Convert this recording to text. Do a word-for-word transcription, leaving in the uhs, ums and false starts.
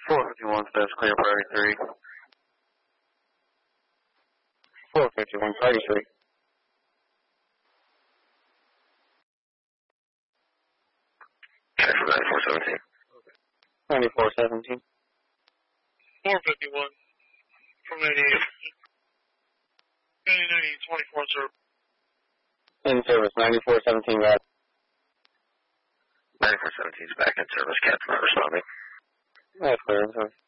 four fifty-one, steps clear, priority three. four fifty-one, priority three. Check for ninety-four seventeen. ninety-four seventeen. four fifty-one, from eighty-eight. eighty twenty-four, sir. In service, ninety-four seventeen, got. ninety-four seventeen is back in service, Captain, not responding. That's clear, in service.